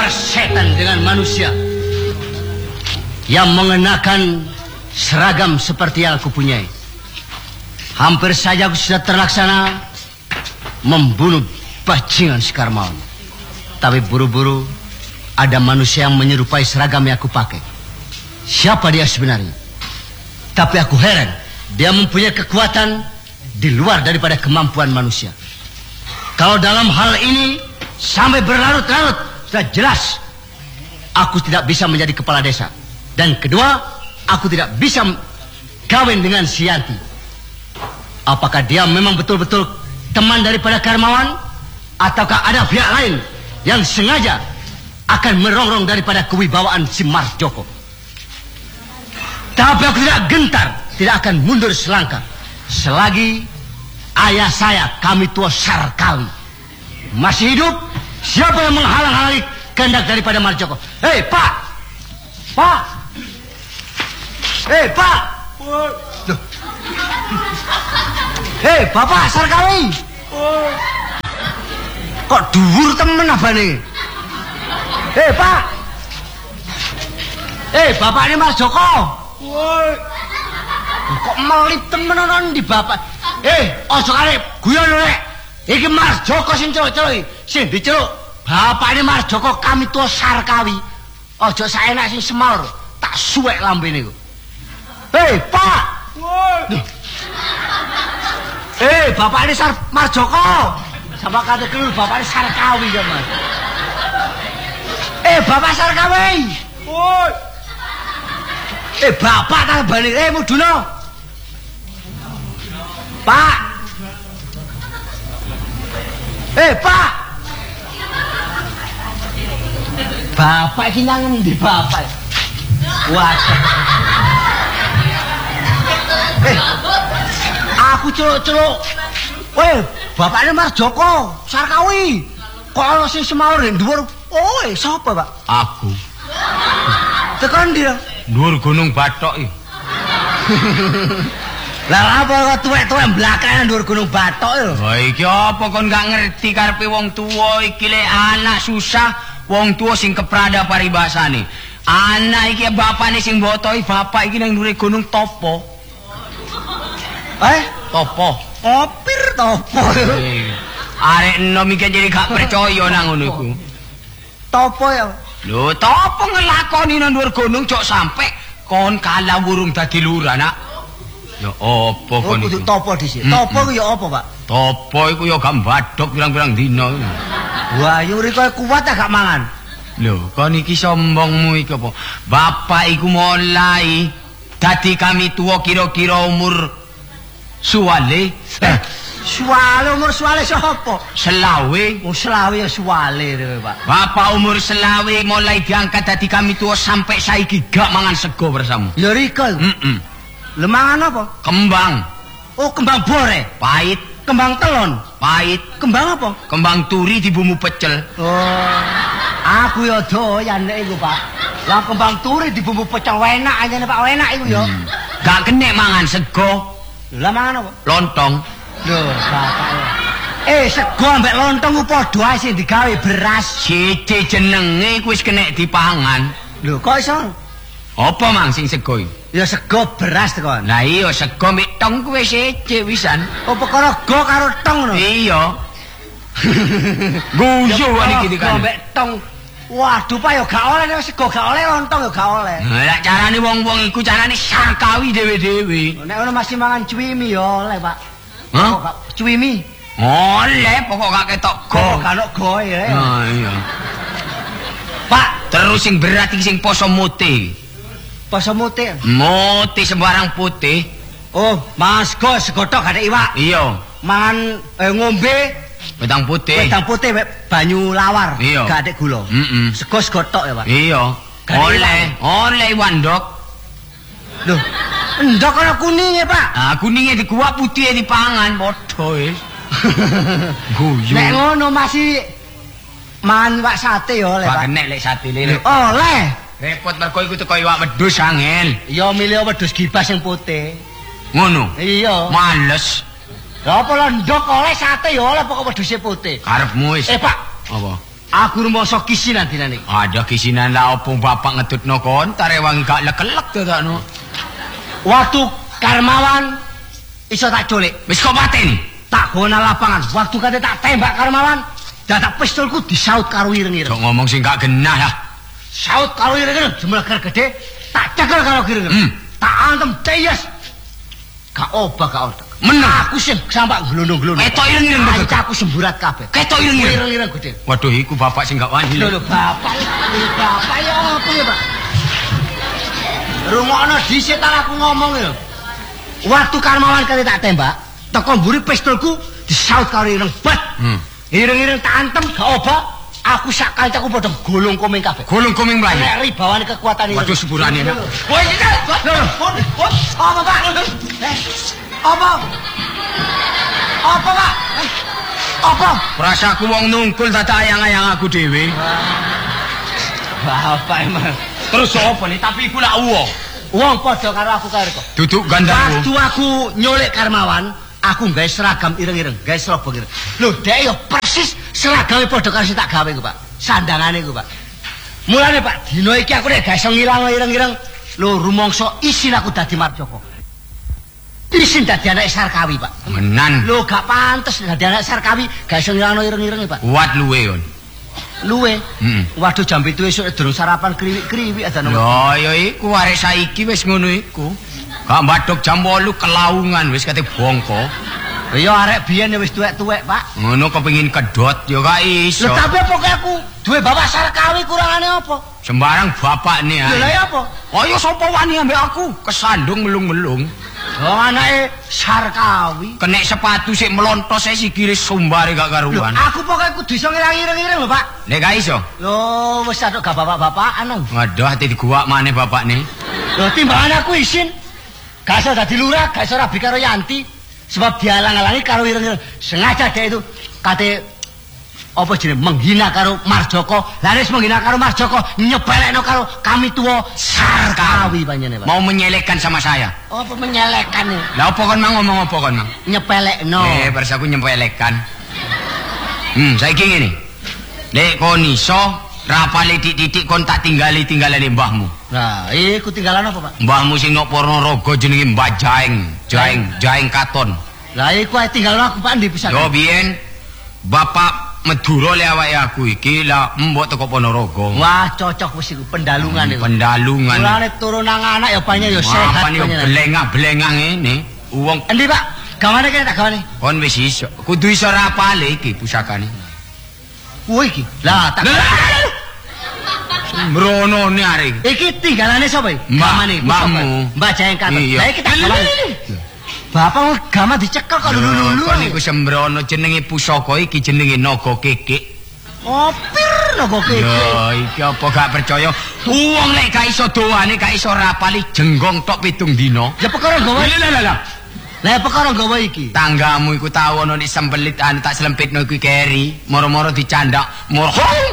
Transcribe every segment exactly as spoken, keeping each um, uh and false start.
antara setan dengan manusia yang mengenakan seragam seperti yang aku punyai. Hampir saja aku sudah terlaksana membunuh bajingan Sekarmawan. Tapi buru-buru ada manusia yang menyerupai seragam yang aku pakai. Siapa dia sebenarnya? Tapi aku heran, dia mempunyai kekuatan di luar daripada kemampuan manusia. Kalau dalam hal ini sampai berlarut-larut, sudah jelas aku tidak bisa menjadi kepala desa. Dan kedua, aku tidak bisa kawin dengan si Yanti. Apakah dia memang betul-betul teman daripada Karmawan, ataukah ada pihak lain yang sengaja akan merongrong daripada kewibawaan si Marjoko? Tapi aku tidak gentar, tidak akan mundur selangkah selagi ayah saya, kami tua Sarkawi, masih hidup. Siapa yang menghalang-halangi kehendak daripada Marjoko? Hei Pak, Pak, hei Pak, loh. Hei Bapak Sarkawi, kok dhuwur temen abane? Hei Pak, hei Bapak ini Marjoko. Kok melip temenan di bapak? Eh, ojo karep, guyon rek. Iki Marjoko sing celuk-celuk, sing diceluk bapakne Marjoko, kami tua Sarkawi. Ojo saenak sing semar, tak suwek lambene ku. Hei, Pak. Eh, bapakne Sar Marjoko. Sama kate kelur bapakne Sarkawi ya, Mas. Eh, Bapak Sarkawi. Woi. Eh, bapak tak balik, eh muduno. Pak. Eh, Pak. Bapak iki nang ndi bapak? Waduh. Eh, aku celuk-celuk. Weh, bapaknya Marjoko, Sarkawi. Kok ana sing semawur dhuwur? Oh, eh, sapa, Pak? Aku. Tekan dia. Dhuwur Gunung Bathok iki. Lah apa kok tuwek-tuwek belakangan dhuwur Gunung Bathok lho. Wah iki apa kon gak ngerti karepe wong tuwa iki lek anak susah, wong tuwa sing keprada paribasane. Anak iki bapane sing botohi bapak iki nang dhuwure Gunung Topo. Eh, Topo. opir Topo. Eh, arek enom iki jadi gak percaya nang ngono iku. Topo ya. Lho, topo ngelakoni nang dhuwur gunung cok sampe kon kalah wurung dadi lurah, Nak. Ya apa kon iku? Oh, topo dhisik. Mm -mm. Topo ku ya apa, Pak? Topo iku ya gak mbadhok pirang-pirang dina. Wah, yuri kowe kuat gak mangan. Lho, kon iki sombongmu iki apa? Bapak iku mulai dadi kami tua kira-kira umur suwale. Eh, suwale umur suwale sapa? Selawe. Oh, selawe ya suwale dhewe, Pak. Bapak umur selawe mulai diangkat dadi kami tua sampai saiki gak mangan sego bersama. Lho riko. Heeh. Lho mangan apa? Kembang. Oh, kembang bore. Pahit. Kembang telon. Pahit. Kembang apa? Kembang turi di bumbu pecel. Oh. Aku ya doyan nek iku, Pak. Lah kembang turi di bumbu pecel enak aja Pak, enak iku ya. Hmm. Gak kena mangan sego. Lah mangan apa? Lontong. Lho, bapak ya. Eh, sego ambek lontong ku padha ae sing digawe beras. Siji jenenge iku wis kena dipangan. Lho, kok iso? Apa mang sing sego iki? Ya sego beras tekan. Lah iya sego mek tong kuwi siji wisan. Oh, perkara go karo tong ngono. Iya. Guyu iki dikane. Ambek tong. Waduh, Pak ya gak oleh nek sego gak oleh, lontong ya gak oleh. Lah carane wong-wong iku carane Sarkawi dhewe-dhewe. Nek ono masih mangan cuimi ya oleh, Pak. Hah? Cuimi. Oleh pokok gak ketok go. Gak ono goe ya. Ah iya. Pak, terus sing berat iki sing poso mute. Poso mute. Mute sembarang putih. Oh, Mas go segotok gak ada iwak. Iya. Mangan eh, ngombe wedang putih. wedang putih banyu lawar. Iya. Gak ada gula. Heeh. Sego segotok ya, Pak. Iya. Oleh, oleh wandok. Loh, ndok ana kuninge, Pak. Ah, kuninge di gua putih dipangan padha wis. Guyu. Nek ngono masih mangan iwak sate ya oleh, Pak. Pak kenek lek sate lele. Oleh. Repot mergo iku teko iwak wedhus angel. Ya milih wedhus gibas sing putih. Ngono. Iya. Males. Lah apa lho ndok oleh sate ya oleh pokok wedhuse putih. Karepmu wis. Eh, Pak. Apa? Aku rumangsa kisinan dinane. Ada kisinan lah opo bapak ngedutno kon tarewangi gak lek-lek dadakno. Waktu Karmawan iso tak culik. Wis kok pateni. Tak gona lapangan. Waktu kate tak tembak Karmawan, dadak pistolku disaut karo ireng-ireng. Kok ngomong sing gak genah ya. Saut karo ireng-ireng jemleger gede, tak cekel karo ireng-ireng. Hmm. Tak antem teyes. Gak obah gak otak. Menang. Aku sing sampak glondong-glondong. Ketok ireng-ireng betul. Aku semburat kabeh. Ketok ireng-ireng. Ireng-ireng gede. Waduh iku bapak sing gak wani. Lho lho bapak, bapak ya apa ya, Pak? Rungokno dhisik tar aku ngomong lho. Waktu Karmawan kali tak tembak, teko mburi pistolku disaut karo ireng bet. Hmm. Ireng-ireng tak antem gak obah. Aku sak kancaku padha golong komeng kabeh. Golong komeng mlayu. Nek ribawane kekuatan ireng. Waduh sepurane. Woi, apa Pak? Eh, apa? Apa Pak? Eh, apa? Prasaku wong nungkul tak ayang-ayang aku dhewe. Bapak emang. Terus apa nih? Tapi iku lak uwo. Wong padha karo aku karo kok. Duduk gandamu. Waktu aku nyulik Karmawan, aku gawe seragam ireng-ireng, gawe serobong ireng. Lho, dhek yo persis seragame padha karo sing tak gawe ku, Pak. Sandangane ku, Pak. Mulane Pak, dina iki aku nek gak iso ngilangno ireng-ireng, lho rumangsa isin aku dadi Marjoko. Isin dadi anak Sarkawi, Pak. Menan. Lho gak pantes dadi anak Sarkawi, gak iso ngilangno ireng-ireng, Pak. Kuat luwe kon. Luwe. Heeh. Waduh jam pitu esuk durung sarapan kriwik-kriwik adane. Lho, ya iku arek saiki wis ngono iku. Gak mbadhok jam wolu kelaungan wis kate bongko. Ya arek biyen ya wis tuwek-tuwek, Pak. Ngono kepengin kedot ya gak iso. Lho tapi apa kaya aku duwe bapak Sarkawi kurangane apa? Sembarang bapakne ae. Lho lha ya apa? Kaya sapa wani ambek aku? Kesandung melung-melung. Oh anake Sarkawi. Kenek sepatu sik melontos ae sikile sumbare gak Lho karuan. aku pokoke kudu iso ngilangi ireng-ireng lho, Pak. Nek gak iso. Lho wis aduk gak bapak-bapakan nang. Waduh ati diguwak maneh bapakne. Lho timbangane aku isin. Gak iso dadi lurah, gak iso rabi karo Yanti. Sebab dialang-alangi karo ireng-ireng. Sengaja dhek itu kate apa jenenge menghina karo Marjoko. Lah wis menghina karo Marjoko, nyepelekno karo kami tuwa Sarkawi panjenengan, Pak. Mau menyelekkan sama saya. Apa menyelekkan nih? Lah apa kon mang ngomong apa kon mang? Nyepelekno. Eh, bersaku nyempelekkan. Hmm, saiki ngene. Nek kon iso rapale titik-titik kon tak tinggali tinggalane mbahmu. Nah, iku tinggalan apa, Pak? Mbahmu sing nok Ponorogo jenenge Mbah Jaeng, Jaeng, Jaeng Katon. Lah iku ae tinggalan aku Pak ndi pisan. Yo biyen Bapak Madura le awake aku iki lah mbok teko Ponorogo. Wah, cocok wis iku pendalungan iku. Pendalungan. Mulane turun nang anak ya banyak ya sehat. Apa nih belengah-belengah ngene. Wong endi, Pak? Gawane kene tak gawane. kon wis iso. Kudu iso rapale iki pusakane. Kuwi iki. Lah, tak Mbrono ne arek. iki tinggalane sapa iki? Gamane mbahmu. Mbah Jaeng Katon. Iya. Lah iki tak gawane. Bapak gama dicekel kok lulu-lulu. Kon niku sembrono jenenge pusaka iki jenenge naga kekek. Opir naga kekek. Ya iki apa gak percaya? Wong nek gak iso doane gak iso rapali jenggong tok pitung dina. Ya perkara gawe. Lah lah lah. Lah perkara gawe iki. Tanggamu iku tau ono nek sembelit anu tak slempitno iku keri, moro-moro dicandak, moro.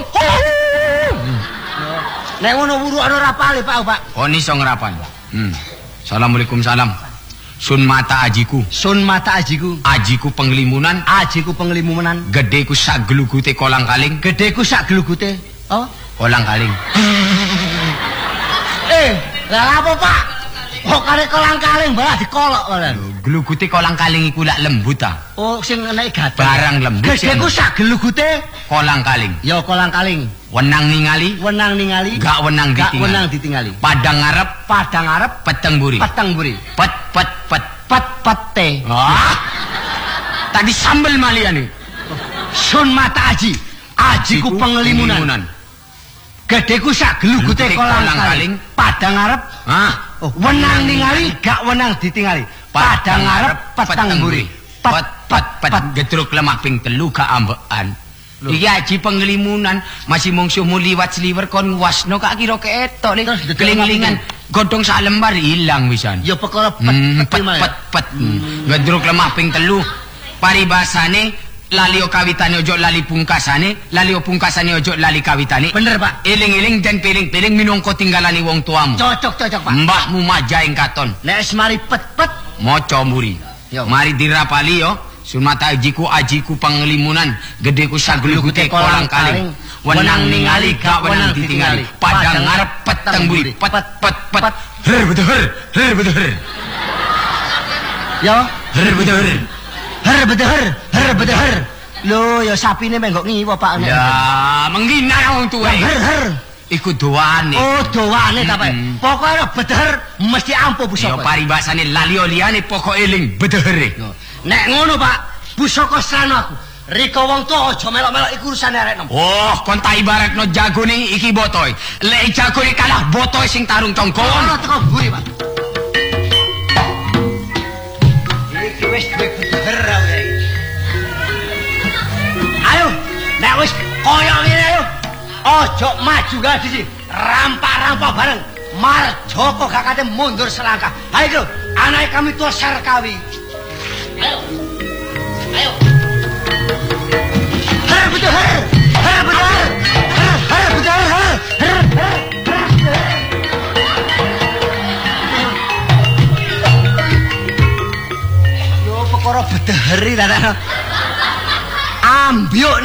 Nek ngono wurukno rapale, Pak, Pak. Kon iso ngrapan. Hmm. Assalamualaikum salam. Sun mata ajiku. Sun mata ajiku. Ajiku penglimunan. Ajiku penglimunan. Gedeku sak glugute kolang kaling. Gedeku sak glugute. Oh, kolang kaling. Eh, lah apa, Pak? Kok karek kolang kaling malah dikolok malah. Glugute kolang kaling iku lak lembut ta. Oh, sing nek gatel. Barang lembut. Gedeku sak glugute kolang kaling. Ya kolang kaling. Wenang ningali, wenang ningali, gak wenang ditingali. Gak wenang ditingali. Padang ngarep, padang ngarep, peteng buri. Peteng buri. Pet pet pet pet pete. Ah. Tadi sambel malian nih. Sun mata aji, ajiku penglimunan. Gedeku sak glugute kolang kaling. Padang ngarep, ah, oh, wenang ningali, gak wenang ditingali. Padang ngarep, peteng buri. Pet pet pet gedruk lemah ping telu gak ambekan. Iki aji penglimunan masih mungsuhmu liwat sliwer kon wasno kak kira ketok ning keling-kelingan godhong sak lembar ilang wisan. Ya perkara pet hmm, pet pet, pet. Hmm. Gedruk lemah ping telu paribasane lali kawitane ojo lali pungkasane, lali pungkasane ojo lali kawitane. Bener, Pak. Eling-eling dan piling-piling minangka tinggalane wong tuamu. Cocok cocok, Pak. Mbahmu Majaeng Katon. Nek mari pet-pet maca mburi. Mari dirapali yo. Sunmata ajiku ajiku panglimunan, gedeku sagluhute kolang kaling. Wenang ningali gak wenang ditingali. Padang ngarep peteng buri, pet pet pet. Her beter, her beter. Ya, her beter. Her beter, her beter. Lho, ya sapine menggok ngiwa Pak. Ya, menghina wong tuwa. Her her. Iku doane. Oh, doane ta Pak. Pokoke beter mesti ampuh Pusaka. Ya paribasane lali liyane pokoke eling betere. Nek ngono Pak, Pusaka srana aku. Rika wong tuwa aja melok-melok iku urusane arek nom. Oh, kon tak ibaratno jagone iki botoy. Lek jagone kalah botoy sing tarung congkon. Ono teko mburi, Pak. Iki wis duwe beter ae. Ayo, nek wis koyo ngene ayo. Ojo maju gak siji. Rampak-rampak bareng. Marjoko gak kate mundur selangkah. Ayo, anake kami tua Sarkawi. Ayo. Ayo. Her betul her. Her betul. Her her betul her. Her her. Yo perkara bedheri ta. Ambyuk